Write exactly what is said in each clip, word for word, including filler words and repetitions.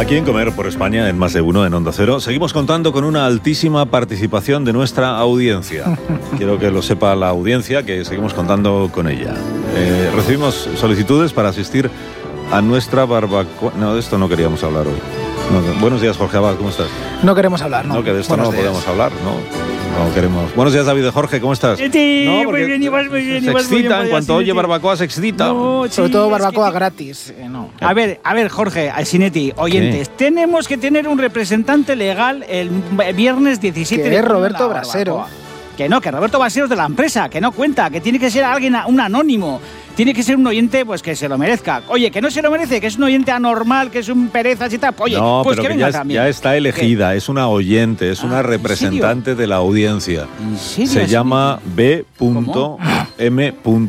Aquí en Comer por España, en Más de Uno, en Onda Cero, seguimos contando con una altísima participación de nuestra audiencia. Quiero que lo sepa la audiencia, que seguimos contando con ella. Eh, recibimos solicitudes para asistir a nuestra barbacoa. No, de esto no queríamos hablar hoy. No, no. Buenos días, Jorge Abad, ¿cómo estás? No queremos hablar, ¿no? No, que de esto Buenos no días. podemos hablar, ¿no? No queremos. Buenos días, David de Jorge, ¿cómo estás? Sí, no, muy bien, igual, muy bien, se igual, muy excita, bien, en cuanto sí, oye sí. barbacoa se excita. No, Sobre sí, todo es barbacoa que- gratis. eh, no. A ver, a ver, Jorge, Sinetti, oyentes, tenemos que tener un representante legal el viernes diecisiete Que de es junio en Roberto la Brasero. barbacoa. Que no, que Roberto Brasero es de la empresa, que no cuenta, que tiene que ser alguien, un anónimo. Tiene que ser un oyente pues que se lo merezca. Oye, que no se lo merece, que es un oyente anormal, que es un perezas y tal. Oye, no, pues pero que que venga ya, es- también. ya está elegida, es una oyente, es Ah, una ¿en representante de la audiencia. ¿En serio, Se llama B ¿Cómo? M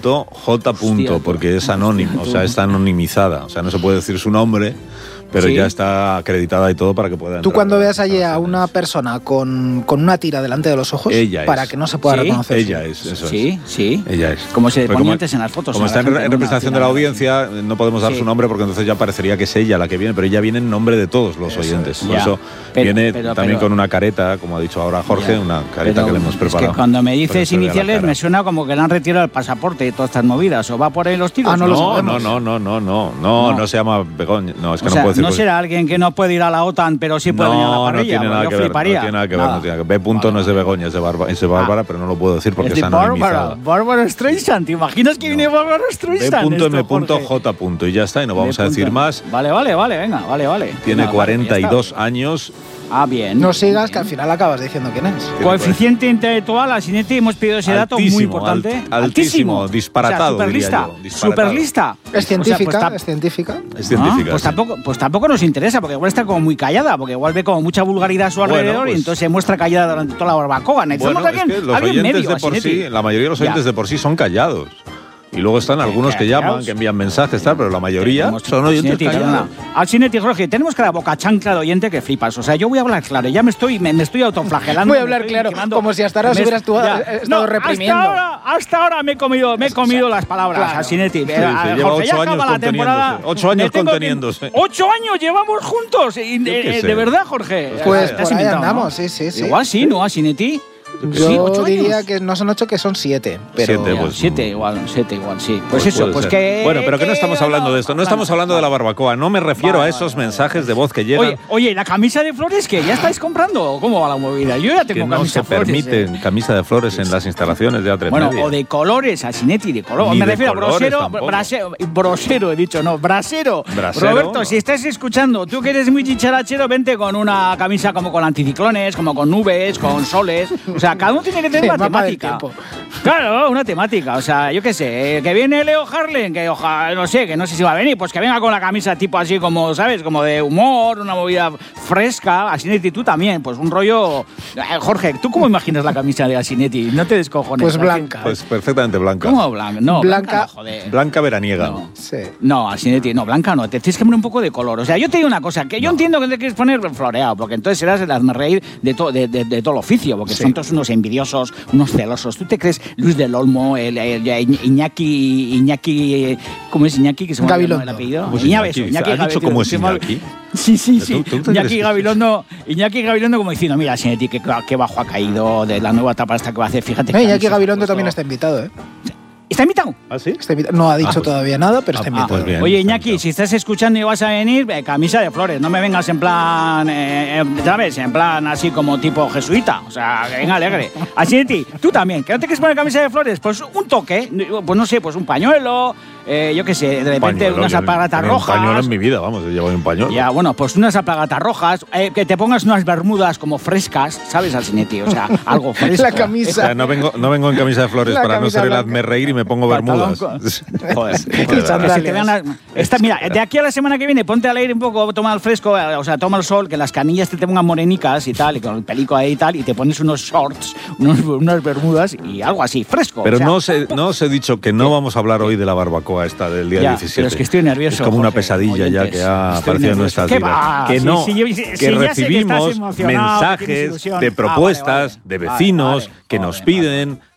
J. Hostia, porque es anónimo, hostia, o sea, tú. está anonimizada. O sea, no se puede decir su nombre, pero Sí. ya está acreditada y todo para que pueda Tú entrar cuando a- veas allí las a una órdenes. persona con, con una tira delante de los ojos, Ella es. para que no se pueda ¿Sí? reconocer. Ella es, eso Sí, es. sí. Ella es. Como se Porque ponía como- antes en las fotos. Como a la está en, gente en con una representación de tira la de- audiencia, no podemos dar Sí. su nombre porque entonces ya parecería que es ella la que viene, pero ella viene en nombre de todos los Eso oyentes. es. Por Ya. eso Pero- viene pero- también pero- con una careta, como ha dicho ahora Jorge, Ya. una careta Pero que le hemos preparado. Es que cuando me Por dices eso le da la iniciales cara. me suena como que le han retirado el pasaporte y todas estas movidas. ¿O va por ahí los tiros? Ah, no lo No, no, sabemos. no, no, no, no, no, No. no se llama Begoña. No, es que O no sea, puedo decir. no porque- será alguien que no puede ir a la OTAN, pero sí puede venir a la No, no parrilla. tiene pues nada yo que ver. fliparía. No tiene nada que ver. Nada. No tiene nada que ver. B punto no es de Begoña, es de, Barba, es de Bárbara, pero no lo puedo decir porque Es de está Bárbara. anonimizada. Bárbara Streisand. ¿Te imaginas que viene Bárbara B Streisand? punto esto, M punto Jorge? J. Y ya está, y no vamos B a decir punto- más. Vale, vale, vale, venga, vale, vale. Tiene Venga, cuarenta y vale, dos ya años. está. Ah, bien. No sigas, que Bien. al final acabas diciendo quién es. Coeficiente intelectual, a Sinetti hemos pedido ese dato muy Altísimo, importante. alt- altísimo, disparatado, O sea, diría superlista. yo, disparatado. Superlista. Es científica, O sea, pues, ta- es científica. Es científica. Ah, pues, sí. tampoco, pues tampoco nos interesa, porque igual está como muy callada, porque igual ve como mucha vulgaridad a su Bueno, alrededor pues- y entonces se muestra callada durante toda la barbacoa. Necesitamos Bueno, es alguien, que los alguien oyentes medio, de por Sinetti. sí, la mayoría de los Ya. oyentes de por sí son callados. Y luego están algunos que llaman, que envían mensajes, tal, pero la mayoría Tenemos- son oyentes Sinetti, callados. perdona. Al Sinetti, Jorge, tenemos cada boca chancla de oyente que flipas. O sea, yo voy a hablar claro, ya me estoy, me, me estoy autoflagelando. Voy a me hablar estoy claro, quemando. como si hasta ahora Me- hubieras tú, ya. eh, estado No, reprimiendo. Hasta ahora, hasta ahora me he comido, me he comido las palabras Claro. a Sinetti. Sí, sí, Eh, a- lleva Jorge, ya ocho acaba años la temporada. conteniéndose. Ocho años Me tengo que- conteniéndose. Ocho años llevamos juntos. Y de, qué eh, sé. de verdad, Jorge. Pues Te has por ahí inventado, andamos, ¿no? sí, sí, sí. Igual sí, ¿no? A Sinetti. Yo Sí, ocho diría años. que no son ocho, que son siete. Pero Siete, Ya, pues, siete igual, siete igual, sí. Pues, Pues eso, puede pues ser. que... Bueno, pero que no estamos hablando de esto, no estamos hablando de la barbacoa, no me refiero Vale, a esos vale, mensajes de voz que llegan. Oye, oye, ¿la camisa de flores que ya estáis comprando? ¿O ¿Cómo va la movida? Yo ya que tengo no camisa se de flores. permite eh. camisa de flores en las instalaciones de A tres Bueno, Media. o de colores, a Sinetti, de color. Ni Me de refiero a colores brosero, tampoco. brasero, brosero, he dicho, no, brasero. Brasero, Roberto, no. si estás escuchando, tú que eres muy chicharachero, vente con una camisa como con anticiclones, como con nubes, con soles. O sea, cada uno tiene que tener Sí, una mapa del temática. tiempo. Claro, una temática. O sea, yo qué sé, eh, que viene Leo Harlem, que ojalá, no sé, que no sé si va a venir, pues que venga con la camisa tipo así como, ¿sabes? Como de humor, una movida fresca. Asinetti, tú también, pues un rollo... Eh, Jorge, ¿tú cómo imaginas la camisa de Asinetti? No te descojones. Pues ¿a blanca. Pues perfectamente blanca. ¿Cómo blanca? No, blanca, Blanca- no, joder. Blanca veraniega. No. Sí. No, Asinetti, no, blanca no, te tienes que poner un poco de color. O sea, yo te digo una cosa, que yo entiendo que te quieres poner floreado, porque entonces serás el hazme reír de, to- de, de, de todo el oficio, porque Sí. son todos unos envidiosos, unos celosos. ¿Tú te crees Luis del Olmo, el, el- el Iñaki, Iñaki, ¿cómo es Iñaki? Que se me olvidó Gabilondo. el apellido. ¿Cómo es Iñaki, Iñaki? Iñaki ¿Has dicho Gabilondo, cómo es se me ol- Iñaki? Sí, sí, sí. ¿Tú- tú te crees Iñaki que- Gabilondo, Iñaki Gabilondo como diciendo, mira, Asinetti, qué, qué bajo ha caído de la nueva etapa esta que va a hacer, fíjate. Eh, qué Iñaki camisa Gabilondo se ha también puesto. está invitado, ¿eh? ¿Está invitado? ¿Ah, sí? Está invitado. No ha dicho pues- todavía nada, pero está ah, invitado. pues bien. Oye, está Iñaki, invitado. si estás escuchando y vas a venir, eh, camisa de flores. No me vengas en plan, eh, eh, ¿sabes? En plan así como tipo jesuita. O sea, que venga alegre. Así de ti, tú también. ¿Que no te quieres poner camisa de flores? Pues un toque. Pues no sé, pues un pañuelo. Eh, yo qué sé, de repente Pañuelo, unas yo alpargatas tenía un rojas. pañuelo en mi vida, vamos, yo llevo un pañuelo. Ya, bueno, pues unas alpargatas rojas, eh, que te pongas unas bermudas como frescas, ¿sabes, Alcinetti? O sea, algo fresco. La O camisa. sea, no vengo, no vengo en camisa de flores La para no camisa ser el blanca. hazme reír y me pongo Pantalón bermudas. con- Joder, Sí, joder, de verdad. que se te vean las- Esta, mira, de aquí a la semana que viene, ponte al aire un poco, toma el fresco, eh, o sea, toma el sol, que las canillas te pongan morenicas y tal, y con el pelico ahí y tal, y te pones unos shorts, unos, unas bermudas y algo así, fresco. Pero o sea, no, os he, no os he dicho que no vamos a hablar hoy de la barbacoa esta del día Ya, diecisiete. pero es que estoy nervioso, Es como una Jorge, pesadilla ya oyentes. que ha Estoy aparecido en nervioso. nuestras ¿Qué vidas. va? Que Sí, no, sí, yo- sí, que sí, ya sé que estás recibimos emocionado, que tienes mensajes ilusión. de Ah, propuestas vale, vale. de vecinos Ah, vale. que nos Joder, piden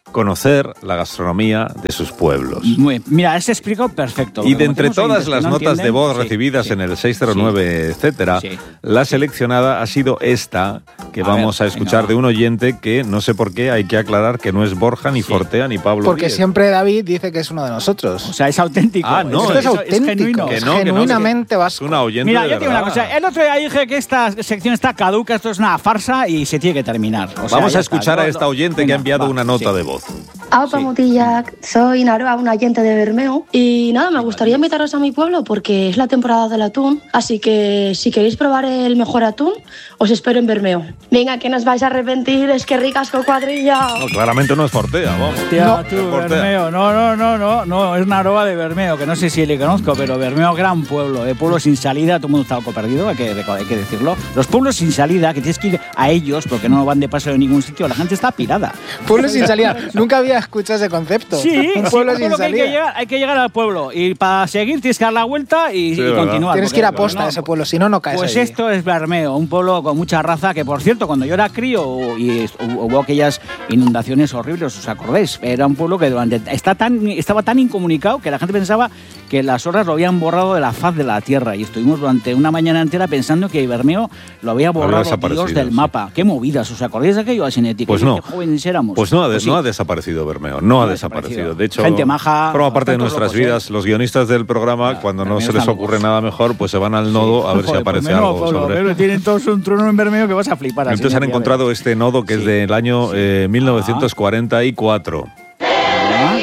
conocer la gastronomía de sus pueblos. Muy, mira, es explicado perfecto. Y de entre todas las no notas de voz sí, recibidas sí, en el seis cero nueve, sí, etcétera, sí, la seleccionada ha sido esta, que a vamos ver, a escuchar venga, de un oyente que, no sé por qué, hay que aclarar que no es Borja, ni sí. Fortea, ni Pablo Porque Díez. Siempre David dice que es uno de nosotros. O sea, es auténtico. Ah, no, Esto es, es auténtico. Es genuino. Que no, genuinamente que no, vasco. Es una oyente. Mira, de yo te digo una cosa. El otro día dije que esta sección está caduca, esto es una farsa y se tiene que terminar. O sea, vamos a escuchar está. a esta oyente venga, que ha enviado va, una nota sí. de voz. Aupa sí. Mutillac, soy Naroa, una oyente de Bermeo. Y nada, me gustaría invitaros a mi pueblo porque es la temporada del atún. Así que si queréis probar el mejor atún, os espero en Bermeo. Venga, que no os vais a arrepentir, es que ricas con cuadrilla. No, claramente no es Fortea, vamos. Tía, no, tú, Bermeo. No, no, no, no, no, es Naroa de Bermeo, que no sé si le conozco, pero Bermeo, gran pueblo, de pueblo sin salida, todo el mundo está algo perdido, hay que, hay que decirlo. Los pueblos sin salida, que tienes que ir a ellos porque no van de paso en ningún sitio, la gente está pirada. Pueblo sin salida, nunca había escuchado ese concepto. Sí, un pueblo sí, sin salida. Hay que, llegar, hay que llegar al pueblo y para seguir tienes que dar la vuelta y, sí, y continuar. Tienes que ir a posta a ese pueblo, si no, no caes. Pues allí. Esto es Bermeo, un pueblo con mucha raza que, por cierto, cuando yo era crío y hubo aquellas inundaciones horribles, ¿os acordáis? Era un pueblo que durante está tan, estaba tan incomunicado que la gente pensaba que las horas lo habían borrado de la faz de la tierra y estuvimos durante una mañana entera pensando que Bermeo lo había borrado Dios del mapa. Qué movidas, ¿os acordáis de aquello, Asinético? Pues no. Qué jóvenes éramos. Pues no ha, pues no sí. ha desaparecido Bermeo, no, no ha desaparecido. desaparecido. De hecho, gente maja, forma parte de nuestras locos, vidas. ¿eh? Los guionistas del programa, claro, cuando no Bermeo se les ocurre locos. nada mejor, pues se van al nodo sí. a ver Joder, si aparece pues menos, algo Pablo, sobre... Pero tienen todos un trono en Bermeo que vas a flipar. Entonces han encontrado este nodo que sí. es del año eh, mil novecientos cuarenta y cuatro. Ah.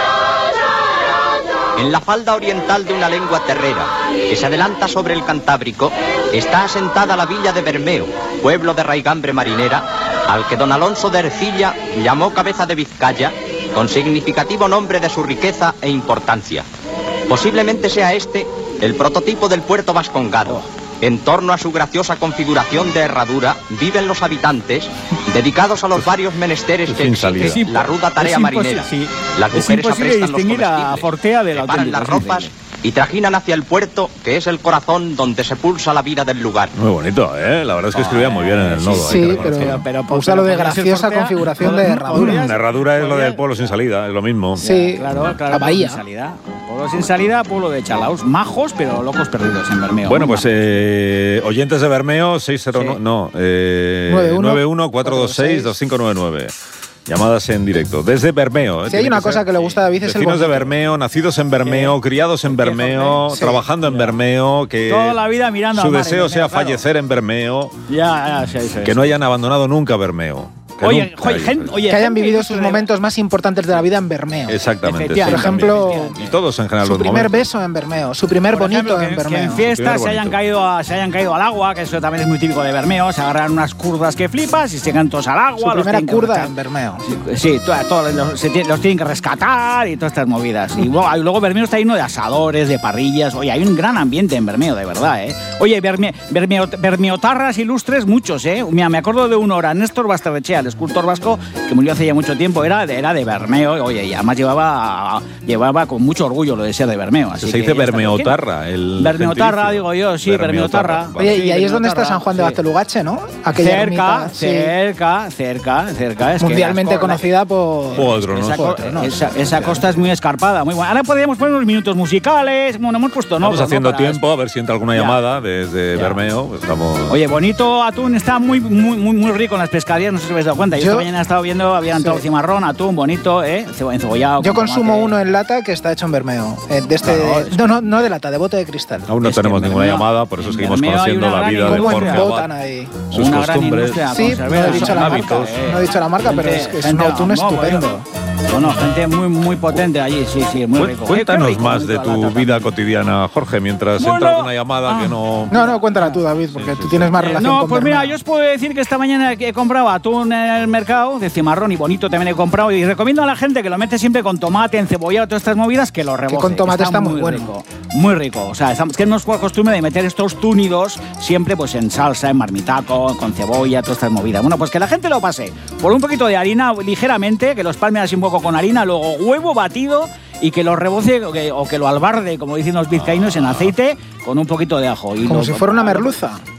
En la falda oriental de una lengua terrera que se adelanta sobre el Cantábrico está asentada la villa de Bermeo, pueblo de raigambre marinera, al que don Alonso de Ercilla llamó cabeza de Vizcaya, con significativo nombre de su riqueza e importancia. Posiblemente sea este el prototipo del puerto vascongado. En torno a su graciosa configuración de herradura viven los habitantes, dedicados a los varios menesteres que exige la ruda tarea marinera. Sí. Las mujeres aprestan los comestibles, a Fortea de la preparan las ropas y trajinan hacia el puerto, que es el corazón donde se pulsa la vida del lugar. Muy bonito, ¿eh? La verdad es que escribía muy bien en el nodo. Sí, sí pero, pero, pero usa lo de graciosa configuración de herradura. La herradura es lo del pueblo sin salida, es lo mismo. Sí, claro, claro. La bahía. Sin salida. Pueblo sin salida, pueblo de chalaos, majos, pero locos perdidos en Bermeo. Bueno, pues eh, oyentes de Bermeo, seis cero nueve, sí. no, eh, nueve uno cuatro dos seis dos cinco nueve nueve. Llamadas en directo. Desde Bermeo. Si hay una cosa que le gusta a David es el vecinos de Bermeo, nacidos en Bermeo, sí. criados en Bermeo, sí. trabajando en Bermeo, que toda la vida mirando su deseo Bermeo, sea claro. fallecer en Bermeo, ya, ya, sí, sí, que sí. no hayan abandonado nunca Bermeo. Que, oye, oye, gente, oye, que hayan gente, vivido sus de... momentos más importantes de la vida en Bermeo. Exactamente. Sí, por ejemplo, y todos en general su los primer momentos. beso en Bermeo, su primer por bonito ejemplo, en que, Bermeo. Que en fiestas se hayan, caído a, se hayan caído al agua, que eso también es muy típico de Bermeo, se agarran unas curdas que flipas y se caen todos al agua. Su primera curda que... en Bermeo. Sí, sí todos todo, los, se, los tienen que rescatar y todas estas movidas. Y luego, luego Bermeo está lleno de asadores, de parrillas. Oye, hay un gran ambiente en Bermeo, de verdad, ¿eh? Oye, Berme, Bermeo, bermeotarras ilustres, muchos, ¿eh? Mira, me acuerdo de uno, era Néstor Basterrechea, el escultor vasco, que murió hace ya mucho tiempo, era de, era de Bermeo, oye, y además llevaba, llevaba con mucho orgullo lo de ser de Bermeo. Así se que dice Bermeotarra. El Bermeotarra, digo yo, sí, Bermeotarra. Vale. Oye, y ahí es donde está San Juan de Bastelugache, ¿no? Aquella cerca, ermita, cerca, sí. cerca, cerca. Es mundialmente que conocida por... Podro, ¿no? Esa, Podro, ¿no? esa, esa costa es muy escarpada, muy buena. Ahora podríamos poner unos minutos musicales, bueno, hemos puesto... Estamos no, haciendo no, tiempo, esto. A ver si entra alguna ya. llamada desde ya. Bermeo. Pues estamos... Oye, bonito atún, está muy, muy, muy, muy rico en las pescaderías, no sé si os habéis dado cuenta. Yo, Yo esta mañana he estado viendo, había entrado sí. cimarrón, atún, bonito, ¿eh? Encebollado. Yo consumo tomate. uno en lata que está hecho en Bermeo. Eh, de este, claro, no, no, no de lata, de bote de cristal. Aún no es tenemos ninguna Bermeo, llamada, por eso seguimos Bermeo conociendo la vida de Jorge Abad, ahí. sus una costumbres. Sí, no he dicho la marca, eh. no he dicho la marca, gente, pero es que es gente, un atún no, estupendo. Bueno, gente muy, muy potente allí, sí, sí, muy rico. Cuéntanos rico, más de tu vida también. cotidiana, Jorge, mientras bueno, entra alguna llamada ah. que no... No, no, cuéntala tú, David, porque sí, sí, tú tienes sí. más relación no, con pues Bermeo. mira, yo os puedo decir que esta mañana he comprado atún en el mercado, de cimarrón y bonito también he comprado, y recomiendo a la gente que lo mete siempre con tomate, encebollado, todas estas movidas, que lo reboce. Que con tomate está, está muy, muy bueno. Rico, muy rico, o sea, estamos, que tenemos por costumbre de meter estos túnidos siempre pues en salsa, en marmitaco, con cebolla, todas estas movidas. Bueno, pues que la gente lo pase por un poquito de harina ligeramente, que los palme así un poco con harina, luego huevo batido y que lo reboce o que, o que lo albarde, como dicen los vizcaínos, en aceite con un poquito de ajo. Y como lo, si fuera una merluza.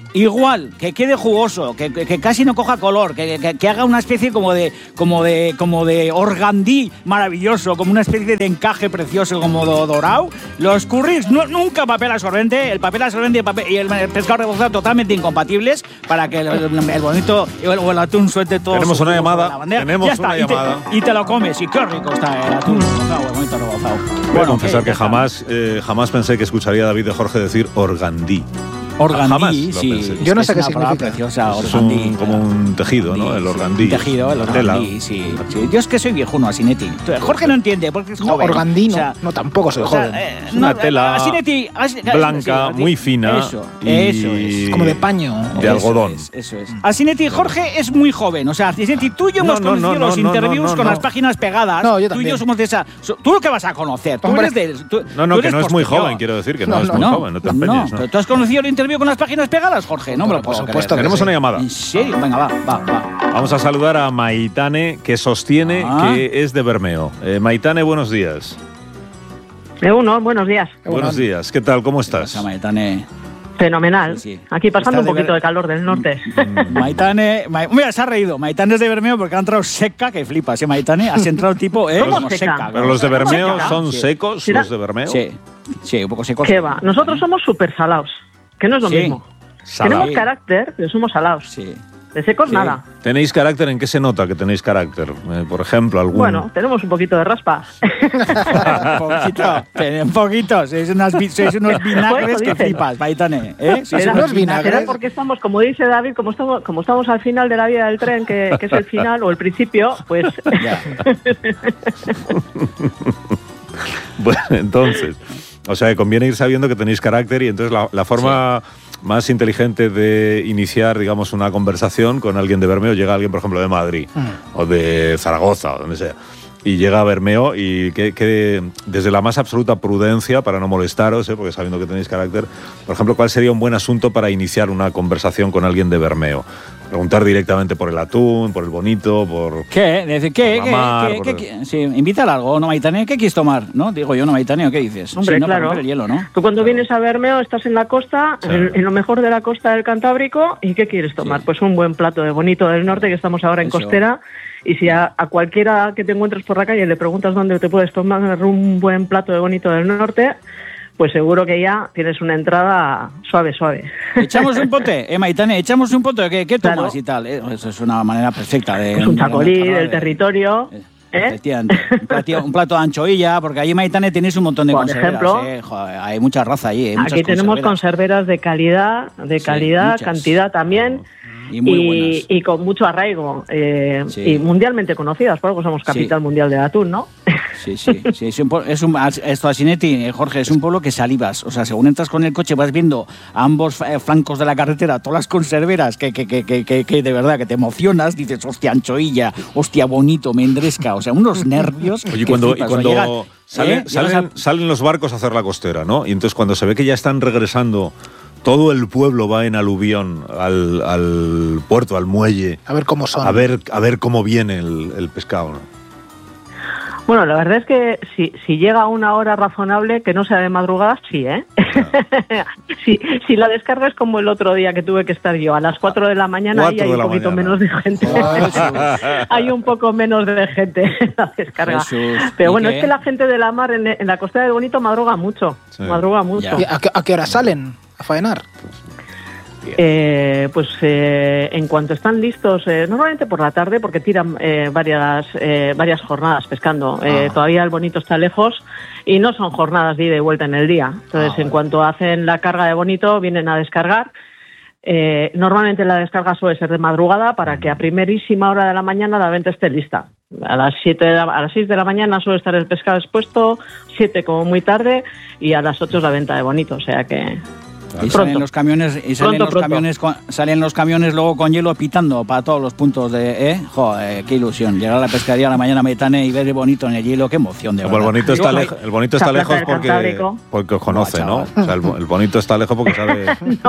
igual, que quede jugoso, que, que, que casi no coja color, que, que, que haga una especie como de, como de, como de organdí maravilloso, como una especie de encaje precioso, como do, dorado. Los curries, no, nunca papel absorbente, el papel absorbente y el, papel, y el pescado rebozado totalmente incompatibles para que el, el, el bonito o el, o el atún suelte todo. Tenemos una llamada, tenemos ya está, una y te, llamada. Y te lo comes, y qué rico está el atún rebozado, el bonito rebozado. Voy Bueno, a confesar ¿qué? que jamás, eh, jamás pensé que escucharía a David de Jorge decir organdí. Organdí, Jamás lo sí. pensé. Yo no Es sé qué una palabra significa. Preciosa, Es organdí. un, como un tejido, ¿no? El organdí. Un tejido, el organdí, Tela. sí, sí. Yo es que soy viejuno, Asinetti. Jorge no entiende porque es No, joven. organdí no, O sea, no, tampoco soy o sea, joven. eh, Es una no, tela Asinetti, Asi- blanca, sí, muy fina. Eso, y eso es. Como de paño. De Eso algodón. es, eso es. Asinetti, Jorge es muy joven. O sea, Asinetti, tú y yo No, hemos no, conocido no, los no, interviews no, no, con no. las páginas pegadas. No, yo Tú y yo también. somos de esa. so- ¿Tú lo que vas a conocer? Tú Hombre. eres de. Tú, No, no, tú que eres no es muy posterior. joven, quiero decir, que no, No, es no, muy no, joven, no te no, empeñes. ¿no? pero ¿tú has conocido el interview con las páginas pegadas, Jorge? No me lo Por puedo supuesto creer. que Tenemos sí. una llamada. ¿En serio? Venga, va, va, va. Vamos a saludar a Maitane, que sostiene Ah. que es de Bermeo. Eh, Maitane, buenos días. De uno, buenos días. Buenos días. ¿Qué tal? ¿Cómo estás? Pasa, Maitane. Fenomenal. Sí, sí. Aquí pasando Está un de poquito ver- de calor del norte. Maitane, Ma- mira, se ha reído. Maitane es de Bermeo porque ha entrado seca, que flipas, ¿eh, Maitane? Has entrado tipo, ¿eh? ¿Cómo Como seca? seca. Pero los de ¿Cómo Bermeo seca? son Sí. secos, Mira. los de Bermeo. Sí, sí, un poco secos. ¿Qué va? Nosotros somos súper salados, que no es lo Sí. mismo. Salado. Tenemos carácter, pero somos salados. Sí. De secos, Sí. nada. ¿Tenéis carácter? ¿En qué se nota que tenéis carácter? Eh, por ejemplo, algún... Bueno, tenemos un poquito de raspa. un poquito, un poquito. Sois, unas, vi- sois unos vinagres Bueno, que dicen. flipas, Maitane. ¿Eh? Sois Será, unos unos vinagres. será porque estamos, como dice David, como estamos, como estamos al final de la vida del tren, que, que es el final o el principio, pues Ya. Bueno, entonces, o sea, que conviene ir sabiendo que tenéis carácter y entonces la, la forma más inteligente de iniciar, digamos, una conversación con alguien de Bermeo, llega alguien, por ejemplo, de Madrid o de Zaragoza o donde sea, y llega a Bermeo y que, que desde la más absoluta prudencia, para no molestaros, ¿eh? Porque sabiendo que tenéis carácter, por ejemplo, ¿cuál sería un buen asunto para iniciar una conversación con alguien de Bermeo? Preguntar directamente por el atún, por el bonito, por... ¿Qué? Dice, ¿qué? Por ¿Qué? la mar, ¿Qué? por ¿Qué? el- ¿Qué? Sí, invítala algo, ¿no, Maitane? ¿Qué quieres tomar? ¿No? Digo yo, ¿no, Maitane? ¿O qué dices? Hombre, Sí, no, para claro. romper el hielo, ¿no? tú cuando vienes a Bermeo estás en la costa, Sí. en, en lo mejor de la costa del Cantábrico, ¿y qué quieres tomar? Sí. Pues un buen plato de bonito del norte, que estamos ahora en Eso. costera, y si a, a cualquiera que te encuentres por la calle le preguntas dónde te puedes tomar un buen plato de bonito del norte, pues seguro que ya tienes una entrada suave, suave. Echamos un pote, eh, Maitane, echamos un pote, ¿qué, qué tomas Claro. y tal? Eh, Eso es una manera perfecta de... Es un chacolí de- del territorio. Eh, ¿eh? Efectivamente. Un, platio- un plato de anchoilla, porque allí, Maitane, tenéis un montón de Por conserveras. ejemplo, eh. Joder, hay mucha raza allí. Hay muchas Aquí tenemos conserveras. conserveras de calidad, de Sí, calidad, muchas. cantidad también. Y muy y, buenas. y con mucho arraigo eh, Sí. y mundialmente conocidas, por algo somos capital Sí. mundial del atún, ¿no? Sí, sí, sí. Es un, po- es un, esto, Asinetti, eh, Jorge, es un pueblo que salivas. O sea, según entras con el coche vas viendo a ambos eh, flancos de la carretera todas las conserveras que, que, que, que, que, que de verdad que te emocionas. Dices, hostia, anchoilla, hostia, bonito, mendresca. O sea, unos nervios. Oye, que cuando, y flipas. cuando O llegas- salen, ¿eh? salen, Llegas a- salen los barcos a hacer la costera, ¿no? Y entonces cuando se ve que ya están regresando, todo el pueblo va en aluvión al, al puerto, al muelle, A ver cómo son. a ver, a ver cómo viene el, el pescado, ¿no? Bueno, la verdad es que si, si llega a una hora razonable, que no sea de madrugada, sí, ¿eh? si, si la descarga es como el otro día que tuve que estar yo, a las cuatro de la mañana, ahí Cuatro hay de un la poquito mañana. menos de gente. hay un poco menos de gente en la descarga. Jesús, Pero ¿y bueno, qué? es que la gente de la mar en, en la Costa del Bonito madruga mucho, Sí. madruga mucho. ¿Y a, qué, a qué hora salen a faenar? Eh, pues eh, en cuanto están listos, eh, normalmente por la tarde, porque tiran eh, varias eh, varias jornadas pescando. Eh, Ah. Todavía el bonito está lejos y no son jornadas de ida y vuelta en el día. Entonces, Ah, en vale. cuanto hacen la carga de bonito, vienen a descargar. Eh, normalmente la descarga suele ser de madrugada para que a primerísima hora de la mañana la venta esté lista. A las siete de la- a las seis de la mañana suele estar el pescado expuesto, siete como muy tarde, y a las ocho es la venta de bonito. O sea que Y salen Pronto. los camiones y salen Pronto, los pronto. camiones con- salen los camiones luego con hielo pitando para todos los puntos de eh joder, qué ilusión llegar a la pescadería a la mañana, Maitane, y ver el bonito en el hielo, qué emoción de Como el verdad. bonito está, Digo, lejos, el bonito está esa lejos plaza del porque, Cantábrico. porque os conoce, No, ¿no? chaval. O sea, el, bo- el bonito está lejos porque sabe...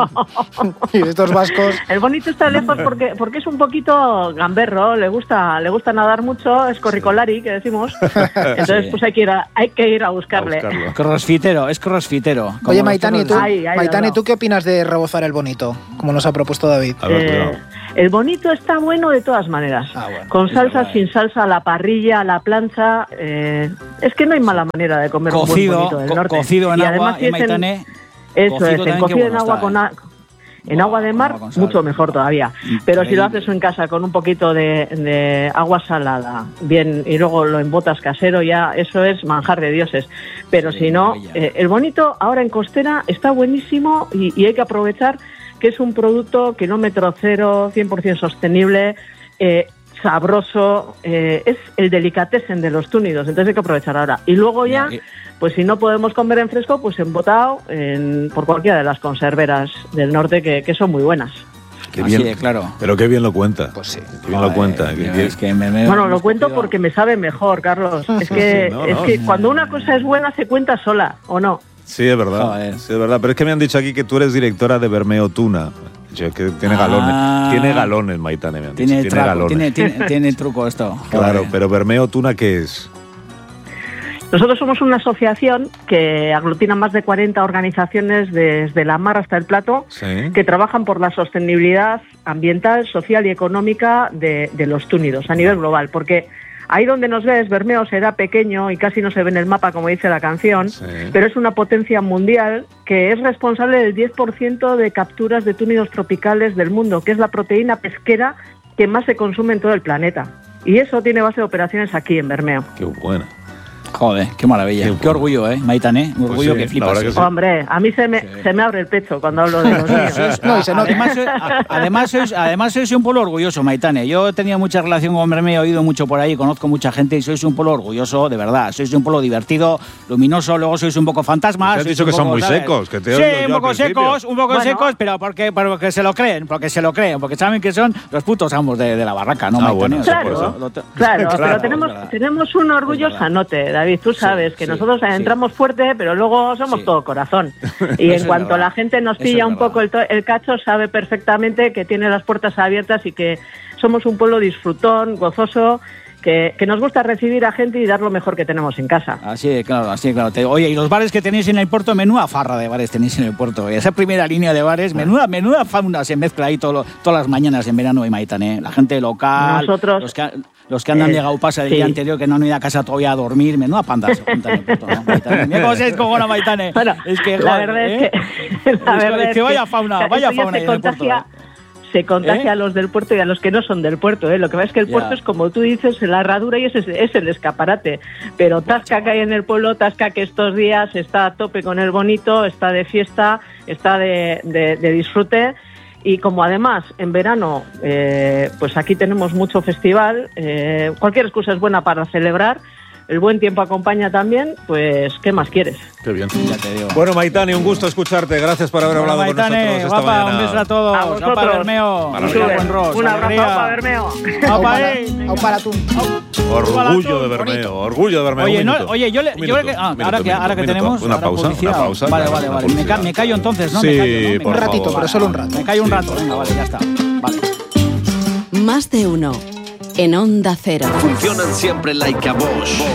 Y estos vascos. el bonito está lejos porque porque es un poquito gamberro, le gusta le gusta nadar mucho, es corricolari, que decimos. Entonces, Sí. pues hay que ir a, hay que ir a a buscarle. buscarlo. Crossfitero, es crossfitero. como Oye, los Maitane, toros ¿tú, de- Ahí, ahí, Maitane, ¿y tú qué opinas de rebozar el bonito, como nos ha propuesto David? A ver, Eh, el bonito está bueno de todas maneras. Ah, bueno. Con Es salsa, verdad, sin salsa, a la parrilla, a la plancha. eh, es que no hay mala manera de comer un buen Cocido, bonito del co- norte. cocido en Y agua, además, si ¿eh, es en- Maitane? Eso Cocido es, también, en qué cocido en bueno agua está, con, ¿eh? a- en Buah, agua de con mar, agua con sal, mucho mejor buah. todavía. Pero si lo Increíble. haces en casa con un poquito de, de agua salada, bien, y luego lo embotas casero, ya eso es manjar de dioses. Pero Sí, si no, maravilla. eh, el bonito ahora en costera está buenísimo y, y hay que aprovechar que es un producto kilómetro cero, cien por ciento sostenible, eh, sabroso, eh, es el delicatessen de los túnidos, entonces hay que aprovechar ahora. Y luego ya, Mira, pues si no podemos comer en fresco, pues embotado en, por cualquiera de las conserveras del norte que, que son muy buenas. Qué Así bien. de claro. Pero qué bien lo cuenta. Pues sí. Qué bien lo Joder, cuenta. tío, que- es que me- me- Bueno, lo hemos cuento cogido- porque me sabe mejor, Carlos. Es que, Sí, no, es no. que cuando una cosa es buena se cuenta sola, ¿o no? Sí, es verdad. Joder. Sí, es verdad. Pero es que me han dicho aquí que tú eres directora de Bermeo Tuna. Yo, que tiene Ah. galones. Tiene galones, Maitane, me han dicho. Tiene, Tiene traco, galones. tiene, tiene, tiene truco esto. Claro, Joder. pero Bermeo Tuna, ¿qué es? Nosotros somos una asociación que aglutina más de cuarenta organizaciones desde la mar hasta el plato Sí. que trabajan por la sostenibilidad ambiental, social y económica de, de los túnidos a nivel global. Porque ahí donde nos ves, Bermeo será pequeño y casi no se ve en el mapa, como dice la canción, Sí. pero es una potencia mundial que es responsable del diez por ciento de capturas de túnidos tropicales del mundo, que es la proteína pesquera que más se consume en todo el planeta. Y eso tiene base de operaciones aquí en Bermeo. Qué buena. Joder, qué maravilla. Qué Qué, bueno. orgullo, ¿eh, Maitane? Un Pues orgullo sí, que la flipas. verdad que ¿eh? sí. Hombre, a mí se me, Sí. se me abre el pecho cuando hablo de los niños. Sois- No, y se nota. además, sois- a- además, sois, además sois un pueblo orgulloso, Maitane. Yo he tenido mucha relación con Bermeo, he oído mucho por ahí, conozco mucha gente y sois un pueblo orgulloso, de verdad. Sois un pueblo divertido, luminoso, luego sois un poco fantasmas. Te has sois dicho un que son poco, muy ¿sabes? secos, que te he Sí, oído yo un al poco principio. secos, un poco Bueno. secos, pero porque, porque se lo creen, porque se lo creen, porque saben que son los putos amos de, de la barraca, ¿no, Ah, Maitane? bueno, O sea, claro. por eso lo te- Claro, Claro, pero es tenemos, verdad. tenemos un orgullo Es verdad. sanote, David, tú sabes que sí, nosotros sí. entramos fuerte, pero luego somos Sí. todo corazón. Y Eso en es cuanto verdad. la gente nos Eso pilla es un verdad. poco el, to- el cacho, sabe perfectamente que tiene las puertas abiertas y que somos un pueblo disfrutón, gozoso, que, que nos gusta recibir a gente y dar lo mejor que tenemos en casa. Así de claro, así de claro. Te- Oye, y los bares que tenéis en el puerto, menuda farra de bares tenéis en el puerto. Esa primera línea de bares, menuda, menuda fauna se mezcla ahí todo lo- todas las mañanas en verano y Maitane. La gente local, Nosotros, los que, los que andan eh, de gaupasa del sí. día anterior, que no han ido a casa todavía a dormir, menuda panda se junta en el puerto, ¿no, Maitane? Mira cómo se descogona Maitane. Bueno, es que, la joder, verdad ¿eh? es que, la Es que- verdad es que vaya fauna, vaya esto ya fauna se ahí en el puerto, contagia, se contagia ¿Eh? a los del puerto y a los que no son del puerto, ¿eh? Lo que pasa es que el Ya. puerto es, como tú dices, la herradura y ese es, es el escaparate. Pero Tasca que hay en el pueblo, Tasca que estos días está a tope con el bonito, está de fiesta, está de, de- de disfrute. Y como además en verano, eh, pues aquí tenemos mucho festival, eh, cualquier excusa es buena para celebrar. El buen tiempo acompaña también, pues ¿qué más quieres? Qué bien. Ya te digo. Bueno, Maitane, un gusto escucharte. Gracias por haber Bueno, hablado con Maitane, nosotros esta guapa, mañana. un beso a todos. A Guapa vosotros. Bermeo. Maravilla. Buen ros, Un abrazo alegría. para Bermeo. Guapa, Au eh. Au para tú. Orgullo de Bermeo, orgullo de Bermeo. Oye, Un no, minuto. oye, yo le, Un yo minuto, le- ah, un ahora minuto, que, ahora que un minuto. tenemos Una ahora pausa, publicidad. una pausa. Vale, claro, vale, una vale. Me, publicidad. ca- me callo entonces, ¿no? Sí, me callo, ¿no? Me por Un callo. ratito, favor. pero solo un rato. Me callo un Sí, rato, por venga, favor. vale, ya está. Vale. Más de uno en Onda Cero. Funcionan siempre like a Bosch.